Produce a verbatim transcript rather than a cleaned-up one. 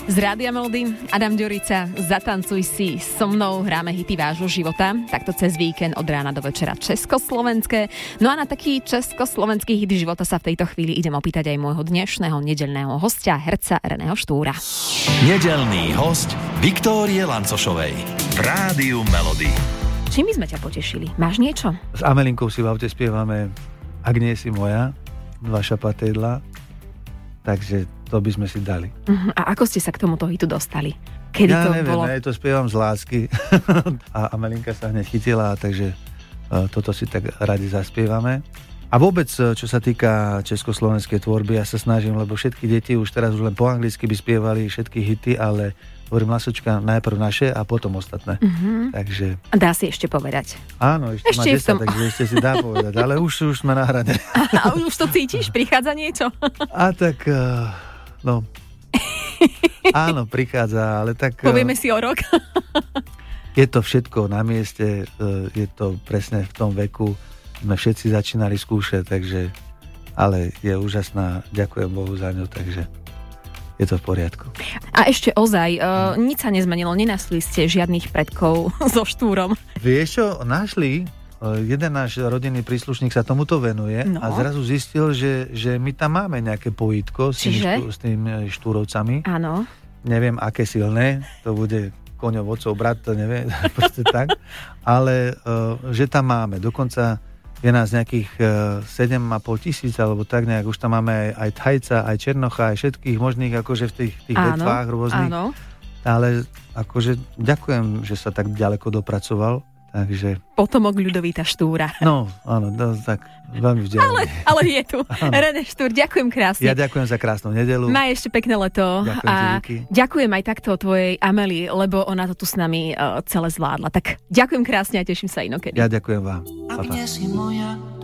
Z Rádia Melody, Adam Ďurica, Zatancuj si so mnou, hráme hity vášho života, takto cez víkend od rána do večera československé. No a na taký československý hit života sa v tejto chvíli idem opýtať aj môjho dnešného nedeľného hostia, herca Reného Štúra. Nedeľný host Viktórie Lancošovej v Rádiu Melody. Čím by sme ťa potešili? Máš niečo? S Amelinkou si v aute spievame Ak nie si moja, dva šapatedla, takže to by sme si dali. Uh-huh. A ako ste sa k tomuto hitu dostali? Kedy ja to neviem, bolo? Ja to spievam z lásky a Amelinka sa hneď chytila, takže uh, toto si tak radi zaspievame. A vôbec, čo sa týka československej tvorby, ja sa snažím, lebo všetky deti už teraz už len po anglicky by spievali všetky hity, ale hovorím, Lasočka, najprv naše a potom ostatné. Uh-huh. Takže... Dá si ešte povedať. Áno, ešte, ešte má desať, tom... takže ešte si dá povedať, ale už, už sme na hrane. A už to cítiš? Prichádza niečo? A tak, uh, no... Áno, prichádza, ale tak... Povieme si o rok. Je to všetko na mieste, uh, je to presne v tom veku, sme všetci začínali skúšať, takže... Ale je úžasná, ďakujem Bohu za ňu, takže... Je to v poriadku. A ešte ozaj, uh, nič sa nezmenilo, nenasli ste žiadnych predkov so Štúrom. Vieš čo, našli, jeden náš rodinný príslušník sa tomuto venuje no. a zrazu zistil, že, že my tam máme nejaké pojitko s tými, štú, s tými Štúrovcami. Áno. Neviem, aké silné, to bude koňov, otcov, brat, to neviem, proste tak. Ale uh, že tam máme, dokonca je nás nejakých uh, sedem a pol tisíc, alebo tak nejak, už tam máme aj, aj Thajca, aj Černocha, aj všetkých možných, akože v tých, tých vetvách rôznych. Áno. Ale akože ďakujem, že sa tak ďaleko dopracoval, takže... Potomok Ľudovíta Štúra. No, áno, no, tak veľmi vďačný. Ale, ale je tu. René Štúr, ďakujem krásne. Ja ďakujem za krásnu nedeľu. Maj ešte pekné leto. Ďakujem a ti, ďakujem aj takto tvojej Ameli, lebo ona to tu s nami uh, celé zvládla. Tak ďakujem krásne a teším sa inokedy. Ja ďakujem vám. Pa, pa.